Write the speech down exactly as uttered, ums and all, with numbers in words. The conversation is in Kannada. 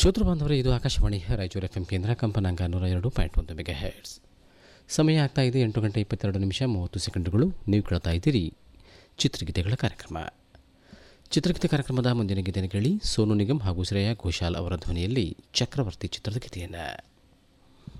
ಶ್ರೋತೃ ಬಾಂಧವರೇ, ಇದು ಆಕಾಶವಾಣಿ ರಾಯಚೂರು ಎಫ್ ಎಂ ಕೇಂದ್ರ, ಕಂಪನಾಂಗ ನೂರ ಎರಡು ಪಾಯಿಂಟ್ ಒಂದು ಮೆಗಾ ಹೆರ್ಟ್ಸ್. ಸಮಯ ಆಗ್ತಾ ಇದೆ ಎಂಟು ಗಂಟೆ ಇಪ್ಪತ್ತೆರಡು ನಿಮಿಷ ಮೂವತ್ತು ಸೆಕೆಂಡುಗಳು. ನೀವು ಕೇಳ್ತಾ ಇದ್ದೀರಿ ಚಿತ್ರಗೀತೆಗಳ ಕಾರ್ಯಕ್ರಮ. ಚಿತ್ರಗೀತೆ ಕಾರ್ಯಕ್ರಮದ ಮುಂದಿನ ಗೀತೆಯನ್ನು ಕೇಳಿ. ಸೋನು ನಿಗಮ್ ಹಾಗೂ ಶ್ರೇಯಾ ಘೋಷಾಲ್ ಅವರ ಧ್ವನಿಯಲ್ಲಿ ಚಕ್ರವರ್ತಿ ಚಿತ್ರದ ಗೀತೆಯನ್ನು.